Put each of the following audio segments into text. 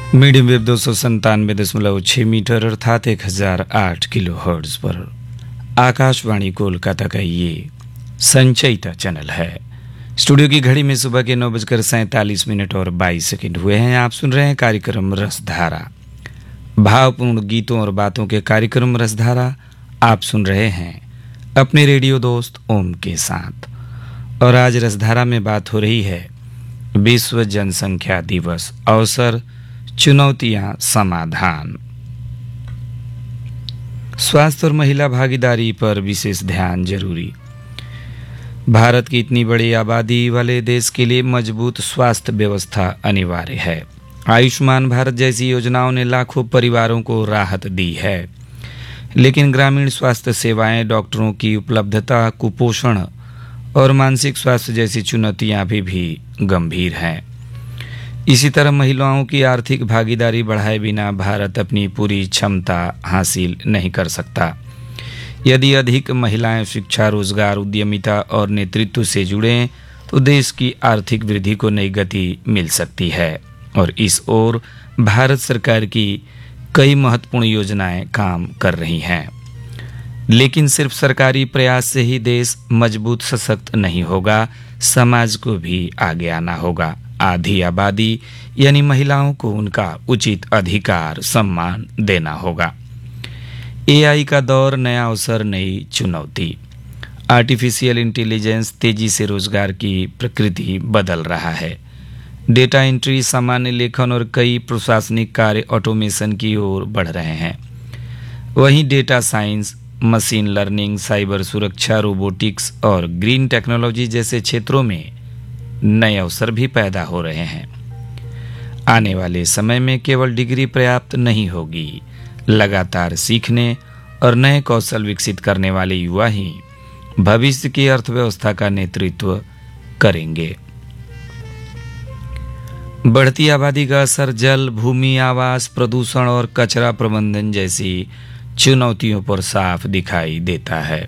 Medium wave 297.6 metre अर्थात 1008 kilo hertz पर आकाशवाणी कोलकाता का ये संचयिता चैनल है। स्टूडियो की घड़ी में सुबह के 9:47 और 22 सेकंड हुए हैं। आप सुन रहे हैं कार्यक्रम रसधारा, भावपूर्ण गीतों और बातों के कार्यक्रम रसधारा आप सुन रहे हैं अपने रेडियो दोस्त ओम के साथ। और आज रसधारा में बात हो रही है विश्व जनसंख्या दिवस, अवसर, चुनौतियां, समाधान। स्वास्थ्य और महिला भागीदारी पर विशेष ध्यान जरूरी। भारत की इतनी बड़ी आबादी वाले देश के लिए मजबूत स्वास्थ्य व्यवस्था अनिवार्य है। आयुष्मान भारत जैसी योजनाओं ने लाखों परिवारों को राहत दी है, लेकिन ग्रामीण स्वास्थ्य सेवाएं, डॉक्टरों की उपलब्धता, कुपोषण और मानसिक स्वास्थ्य जैसी चुनौतियां भी गंभीर हैं। इसी तरह महिलाओं की आर्थिक भागीदारी बढ़ाए बिना भारत अपनी पूरी क्षमता हासिल नहीं कर सकता। यदि अधिक महिलाएं शिक्षा, रोजगार, उद्यमिता और नेतृत्व से जुड़ें तो देश की आर्थिक वृद्धि को नई गति मिल सकती है। और इस ओर भारत सरकार की कई महत्वपूर्ण योजनाएं काम कर रही हैं। लेकिन सिर्फ सरकारी प्रयास से ही देश मजबूत सशक्त नहीं होगा, समाज को भी आगे आना होगा। आधी आबादी यानी महिलाओं को उनका उचित अधिकार, सम्मान देना होगा। एआई का दौर, नया अवसर, नई चुनौती। आर्टिफिशियल इंटेलिजेंस तेजी से रोजगार की प्रकृति बदल रहा है। डेटा एंट्री, सामान्य लेखन और कई प्रशासनिक कार्य ऑटोमेशन की ओर बढ़ रहे हैं। वहीं data science, machine learning, cyber सुरक्षा, रोबोटिक्स और ग्रीन टेक्नोलॉजी जैसे क्षेत्रों में नए अवसर भी पैदा हो रहे हैं। आने वाले समय में केवल डिग्री पर्याप्त नहीं होगी। लगातार सीखने और नए कौशल विकसित करने वाले युवा ही भविष्य की अर्थव्यवस्था का नेतृत्व करेंगे। बढ़ती आबादी का असर जल, भूमि, आवास, प्रदूषण और कचरा प्रबंधन जैसी चुनौतियों पर साफ दिखाई देता है।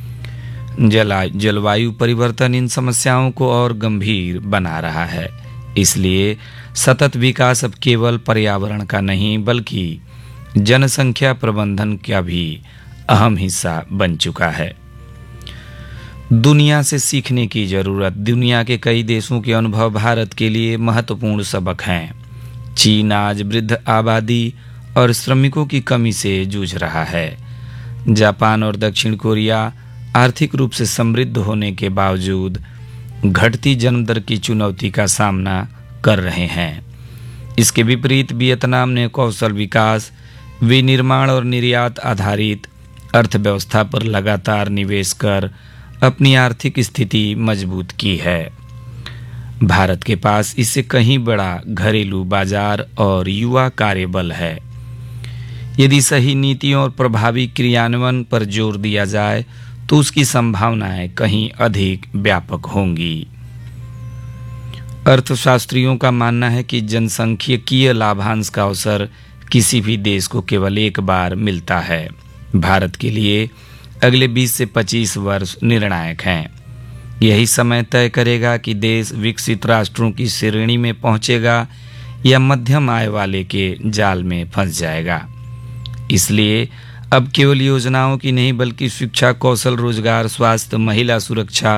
जलवायु परिवर्तन इन समस्याओं को और गंभीर बना रहा है। इसलिए सतत विकास अब केवल पर्यावरण का नहीं बल्कि जनसंख्या प्रबंधन का भी अहम हिस्सा बन चुका है। दुनिया से सीखने की जरूरत। दुनिया के कई देशों के अनुभव भारत के लिए महत्वपूर्ण सबक हैं। चीन आज वृद्ध आबादी और श्रमिकों की कमी से जूझ रहा है। जापान और दक्षिण कोरिया आर्थिक रूप से समृद्ध होने के बावजूद घटती जन्म दर की चुनौती का सामना कर रहे हैं। इसके विपरीत वियतनाम ने कौशल विकास, विनिर्माण और निर्यात आधारित अर्थव्यवस्था पर लगातार निवेश कर अपनी आर्थिक स्थिति मजबूत की है। भारत के पास इससे कहीं बड़ा घरेलू बाजार और युवा कार्यबल है। यदि सही नीतियों और प्रभावी क्रियान्वयन पर जोर दिया जाए तो उसकी संभावनाएं कहीं अधिक व्यापक होंगी। अर्थशास्त्रियों का मानना है कि जनसांख्यिकीय लाभांश का अवसर किसी भी देश को केवल एक बार मिलता है। भारत के लिए अगले 20 से 25 वर्ष निर्णायक हैं। यही समय तय करेगा कि देश विकसित राष्ट्रों की श्रेणी में पहुंचेगा या मध्यम आय वाले के जाल में फंस जाएगा। इसलिए अब केवल योजनाओं की नहीं बल्कि शिक्षा, कौशल, रोजगार, स्वास्थ्य, महिला सुरक्षा,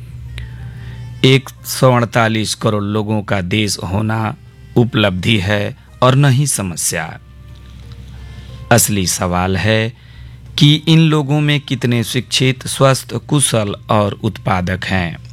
148 करोड़ लोगों का देश होना उपलब्धि है और नहीं समस्या। असली सवाल है कि इन लोगों में कितने शिक्षित, स्वस्थ, कुशल और उत्पादक हैं।